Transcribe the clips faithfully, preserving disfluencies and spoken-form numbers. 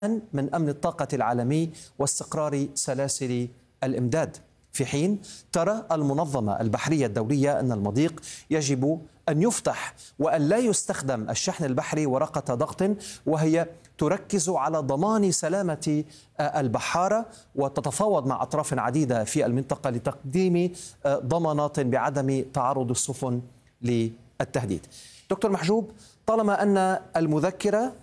من أمن الطاقة العالمي واستقرار سلاسل الإمداد، في حين ترى المنظمة البحرية الدولية أن المضيق يجب أن يفتح وأن لا يستخدم الشحن البحري ورقة ضغط، وهي تركز على ضمان سلامة البحارة وتتفاوض مع أطراف عديدة في المنطقة لتقديم ضمانات بعدم تعرض السفن للتهديد. دكتور محجوب، طالما أن المذكرة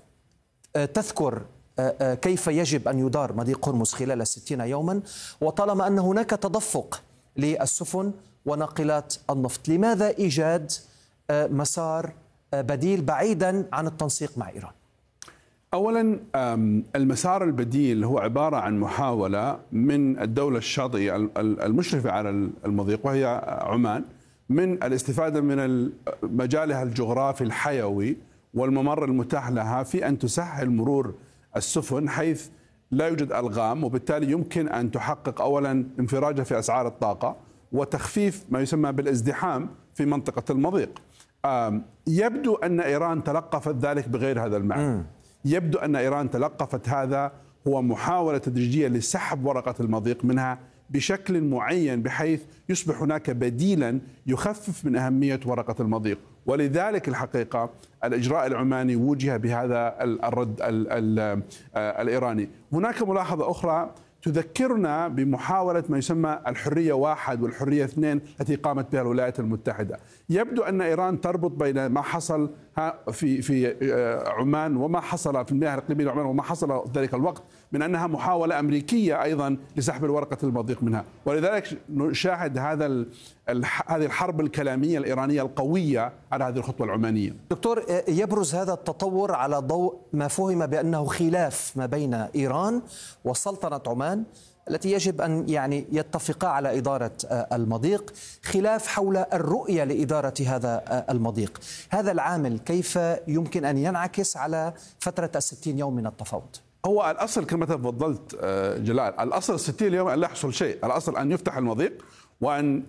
تذكر كيف يجب أن يدار مضيق هرمز خلال ستين يوما، وطالما أن هناك تدفق للسفن وناقلات النفط، لماذا إيجاد مسار بديل بعيدا عن التنسيق مع إيران؟ أولا، المسار البديل هو عبارة عن محاولة من الدولة الشاطئة المشرفة على المضيق وهي عمان من الاستفادة من مجالها الجغرافي الحيوي والممر المتاح لها في أن تسهل مرور السفن حيث لا يوجد ألغام، وبالتالي يمكن أن تحقق أولا انفراجها في أسعار الطاقة وتخفيف ما يسمى بالازدحام في منطقة المضيق. يبدو أن إيران تلقفت ذلك بغير هذا المعنى. يبدو أن إيران تلقفت هذا هو محاولة تدريجية لسحب ورقة المضيق منها بشكل معين بحيث يصبح هناك بديلا يخفف من أهمية ورقة المضيق، ولذلك الحقيقة الإجراء العماني وجه بهذا الرد الإيراني. هناك ملاحظة أخرى تذكرنا بمحاولة ما يسمى الحرية واحد والحرية اثنين التي قامت بها الولايات المتحدة. يبدو أن إيران تربط بين ما حصل في في عمان وما حصل في المياه الإقليمية لعمان وما حصل في ذلك الوقت من أنها محاولة أمريكية أيضا لسحب الورقة المضيق منها، ولذلك نشاهد هذا هذه الحرب الكلامية الإيرانية القوية على هذه الخطوة العمانية. دكتور، يبرز هذا التطور على ضوء ما فهم بأنه خلاف ما بين إيران وسلطنة عمان التي يجب أن يعني يتفقا على إدارة المضيق، خلاف حول الرؤية لإدارة هذا المضيق. هذا العامل كيف يمكن أن ينعكس على فترة الستين يوم من التفاوض؟ هو الأصل كما تفضلت جلال، الأصل الستين يوم أن لا يحصل شيء، الأصل أن يفتح المضيق وأن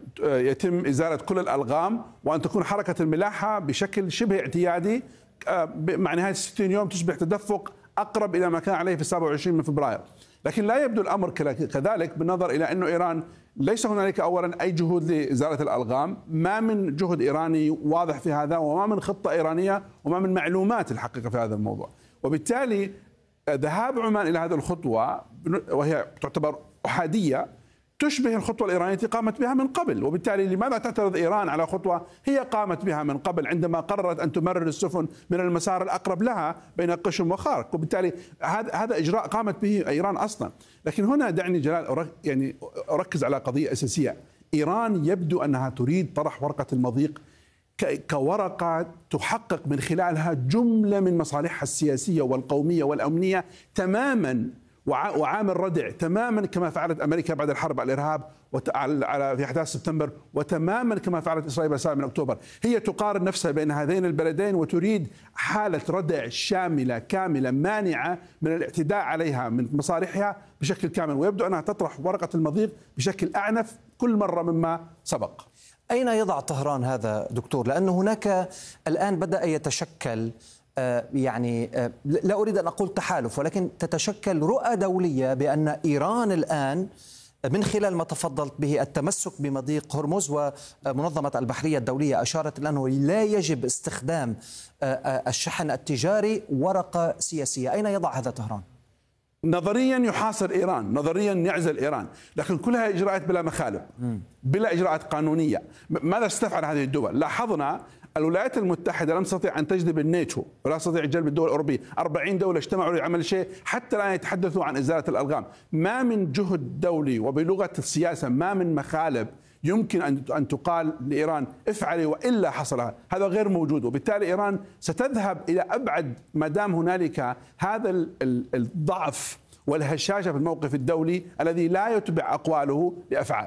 يتم إزالة كل الألغام وأن تكون حركة الملاحة بشكل شبه اعتيادي. مع نهاية الستين يوم تصبح تدفق أقرب إلى ما كان عليه في السابع والعشرين من فبراير. لكن لا يبدو الأمر كذلك بالنظر إلى أن إيران ليس هنالك أولا أي جهود لإزالة الألغام، ما من جهد إيراني واضح في هذا وما من خطة إيرانية وما من معلومات الحقيقة في هذا الموضوع. وبالتالي ذهاب عمان إلى هذه الخطوة وهي تعتبر أحادية تشبه الخطوة الإيرانية التي قامت بها من قبل. وبالتالي لماذا تعترض إيران على خطوة هي قامت بها من قبل عندما قررت أن تمرر السفن من المسار الأقرب لها بين قشم وخارق؟ وبالتالي هذا هذا إجراء قامت به إيران أصلا. لكن هنا دعني جلال يعني أركز على قضية أساسية. إيران يبدو أنها تريد طرح ورقة المضيق كورقة تحقق من خلالها جملة من مصالحها السياسية والقومية والأمنية تماما، وعامل ردع تماما كما فعلت أمريكا بعد الحرب على الإرهاب على في أحداث سبتمبر، وتماما كما فعلت إسرائيل بعد من أكتوبر. هي تقارن نفسها بين هذين البلدين وتريد حالة ردع شاملة كاملة مانعة من الاعتداء عليها من مصالحها بشكل كامل، ويبدو أنها تطرح ورقة المضيق بشكل أعنف كل مرة مما سبق. أين يضع طهران هذا دكتور؟ لأن هناك الآن بدأ يتشكل يعني لا أريد أن أقول تحالف، ولكن تتشكل رؤى دولية بأن إيران الآن من خلال ما تفضلت به التمسك بمضيق هرمز، ومنظمة البحرية الدولية أشارت إلى أنه لا يجب استخدام الشحن التجاري ورقة سياسية. أين يضع هذا طهران؟ نظريا يحاصر إيران، نظريا يعزل إيران، لكن كلها إجراءات بلا مخالب، بلا إجراءات قانونية. ماذا ستفعل هذه الدول؟ لاحظنا الولايات المتحدة لم تستطيع أن تجذب الناتو ولا تستطيع جلب الدول الأوروبية، أربعين دولة اجتمعوا لعمل شيء حتى الآن يتحدثوا عن إزالة الألغام. ما من جهد دولي، وبلغة السياسة ما من مخالب يمكن أن أن تقال لإيران افعلي وإلا حصل. هذا غير موجود، وبالتالي إيران ستذهب إلى أبعد ما دام هنالك هذا الضعف والهشاشة في الموقف الدولي الذي لا يتبع أقواله بأفعال.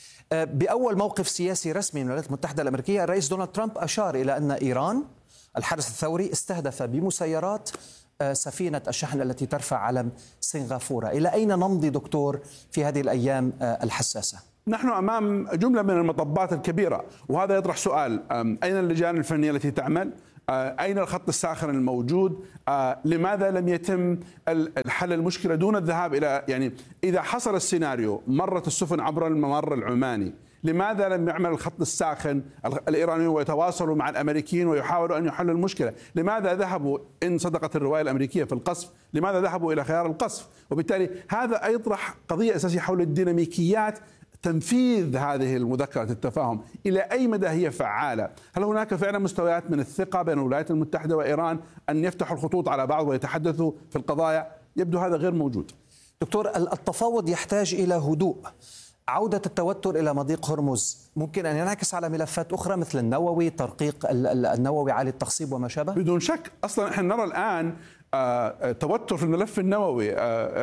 بأول موقف سياسي رسمي من الولايات المتحدة الأمريكية، الرئيس دونالد ترامب أشار إلى أن إيران الحرس الثوري استهدف بمسيرات سفينة الشحن التي ترفع علم سنغافورة. إلى أين نمضي دكتور في هذه الأيام الحساسة؟ نحن أمام جملة من المطبات الكبيرة، وهذا يطرح سؤال: أين اللجان الفنية التي تعمل؟ أين الخط الساخن الموجود؟ لماذا لم يتم الحل المشكلة دون الذهاب إلى، يعني إذا حصل السيناريو مرت السفن عبر الممر العماني، لماذا لم يعمل الخط الساخن الإيرانيون ويتواصلوا مع الأمريكيين ويحاولوا أن يحلوا المشكلة؟ لماذا ذهبوا، إن صدقت الرواية الأمريكية في القصف، لماذا ذهبوا إلى خيار القصف؟ وبالتالي هذا يطرح قضية أساسية حول الديناميكيات تنفيذ هذه المذكرة التفاهم، إلى أي مدى هي فعالة؟ هل هناك فعلا مستويات من الثقة بين الولايات المتحدة وإيران أن يفتحوا الخطوط على بعض ويتحدثوا في القضايا؟ يبدو هذا غير موجود. دكتور، التفاوض يحتاج إلى هدوء. عودة التوتر إلى مضيق هرمز ممكن أن ينعكس على ملفات أخرى مثل النووي، ترقيق النووي عالي التخصيب وما شابه؟ بدون شك. أصلا احنا نرى الآن توتر في الملف النووي.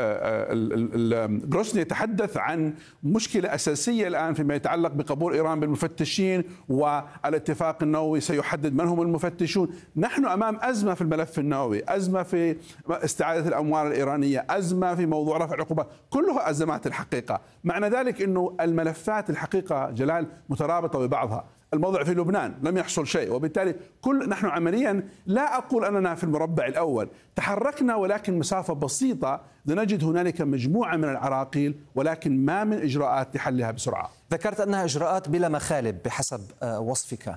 جروسني يتحدث عن مشكلة أساسية الآن فيما يتعلق بقبول إيران بالمفتشين، والاتفاق النووي سيحدد من هم المفتشون. نحن أمام أزمة في الملف النووي، أزمة في استعادة الأموال الإيرانية، أزمة في موضوع رفع العقوبات، كلها أزمات الحقيقة. معنى ذلك أنه الملفات الحقيقة جلال مترابطة ببعضها. الموضوع في لبنان لم يحصل شيء، وبالتالي كل نحن عمليا، لا أقول أننا في المربع الأول، تحركنا ولكن مسافة بسيطة، لنجد هنالك مجموعة من العراقيل ولكن ما من إجراءات لحلها بسرعة. ذكرت أنها إجراءات بلا مخالب بحسب وصفك.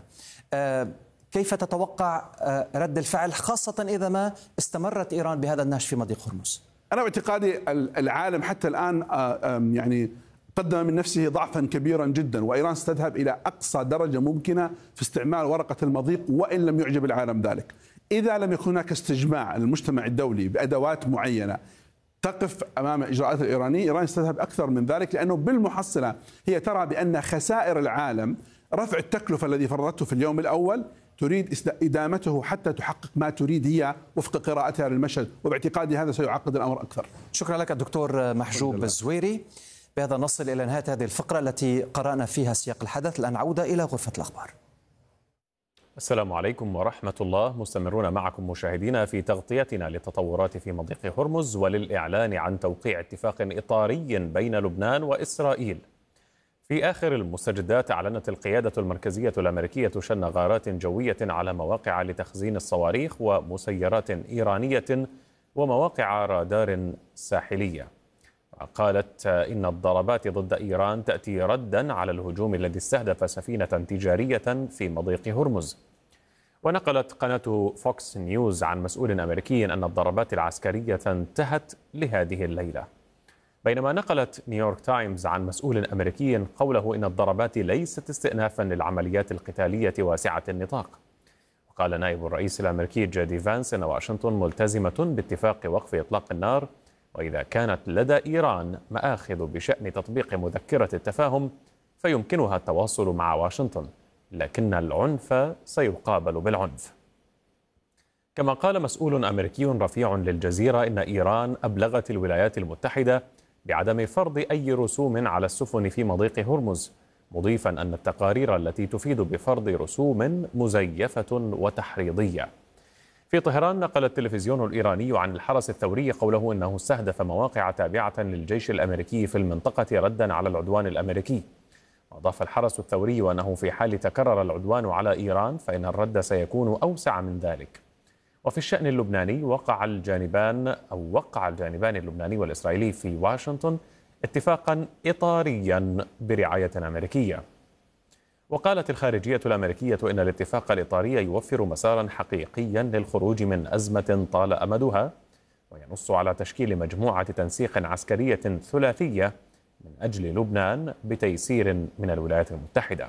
كيف تتوقع رد الفعل، خاصة إذا ما استمرت إيران بهذا النهج في مضيق هرمز؟ أنا باعتقادي العالم حتى الآن يعني قدم من نفسه ضعفا كبيرا جدا، وإيران ستذهب إلى أقصى درجة ممكنة في استعمال ورقة المضيق وإن لم يعجب العالم ذلك. إذا لم يكن هناك استجماع للمجتمع الدولي بأدوات معينة تقف أمام الإجراءات الإيرانية، إيران ستذهب أكثر من ذلك، لأنه بالمحصلة هي ترى بأن خسائر العالم، رفع التكلفة الذي فرضته في اليوم الأول، تريد إدامته حتى تحقق ما تريد هي وفق قراءتها للمشهد، وباعتقادي هذا سيعقد الأمر أكثر. شكرا لك الدكتور محجوب الزويري. بهذا نصل إلى نهاية هذه الفقرة التي قرأنا فيها سياق الحدث. الآن عودة إلى غرفة الأخبار. السلام عليكم ورحمة الله. مستمرون معكم مشاهدينا في تغطيتنا للتطورات في مضيق هرمز وللإعلان عن توقيع اتفاق إطاري بين لبنان وإسرائيل. في آخر المستجدات أعلنت القيادة المركزية الأمريكية شن غارات جوية على مواقع لتخزين الصواريخ ومسيرات إيرانية ومواقع رادار ساحلية. قالت إن الضربات ضد إيران تأتي ردا على الهجوم الذي استهدف سفينة تجارية في مضيق هرمز. ونقلت قناة فوكس نيوز عن مسؤول أمريكي أن الضربات العسكرية انتهت لهذه الليلة، بينما نقلت نيويورك تايمز عن مسؤول أمريكي قوله إن الضربات ليست استئنافا للعمليات القتالية واسعة النطاق. وقال نائب الرئيس الأمريكي جي دي فانس إن واشنطن ملتزمة باتفاق وقف إطلاق النار، وإذا كانت لدى إيران مآخذ بشأن تطبيق مذكرة التفاهم فيمكنها التواصل مع واشنطن، لكن العنف سيقابل بالعنف. كما قال مسؤول أمريكي رفيع للجزيرة إن إيران أبلغت الولايات المتحدة بعدم فرض أي رسوم على السفن في مضيق هرمز، مضيفا أن التقارير التي تفيد بفرض رسوم مزيفة وتحريضية. في طهران نقل التلفزيون الإيراني عن الحرس الثوري قوله إنه استهدف مواقع تابعة للجيش الأمريكي في المنطقة ردا على العدوان الأمريكي. وأضاف الحرس الثوري أنه في حال تكرر العدوان على إيران فإن الرد سيكون أوسع من ذلك. وفي الشأن اللبناني وقع الجانبان أو وقع الجانبان اللبناني والإسرائيلي في واشنطن اتفاقا إطاريا برعاية أمريكية. وقالت الخارجية الأمريكية إن الاتفاق الإطاري يوفر مسارا حقيقيا للخروج من أزمة طال أمدها، وينص على تشكيل مجموعة تنسيق عسكرية ثلاثية من أجل لبنان بتيسير من الولايات المتحدة.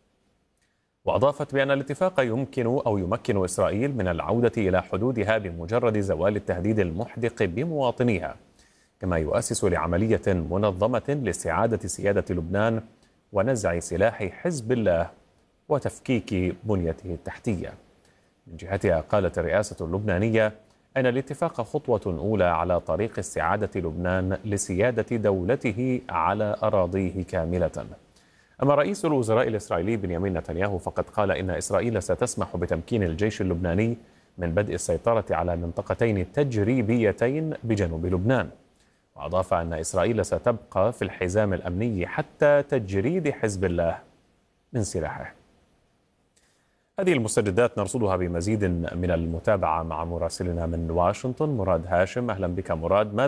وأضافت بأن الاتفاق يمكن أو يمكن إسرائيل من العودة إلى حدودها بمجرد زوال التهديد المحدق بمواطنيها، كما يؤسس لعملية منظمة لاستعادة سيادة لبنان ونزع سلاح حزب الله وتفكيك بنيته التحتية. من جهتها قالت الرئاسة اللبنانية أن الاتفاق خطوة أولى على طريق استعادة لبنان لسيادة دولته على أراضيه كاملة. أما رئيس الوزراء الإسرائيلي بنيامين نتنياهو فقد قال إن إسرائيل ستسمح بتمكين الجيش اللبناني من بدء السيطرة على منطقتين تجريبيتين بجنوب لبنان. وأضاف أن إسرائيل ستبقى في الحزام الأمني حتى تجريد حزب الله من سلاحه. هذه المستجدات نرصدها بمزيد من المتابعة مع مراسلنا من واشنطن مراد هاشم. أهلا بك مراد.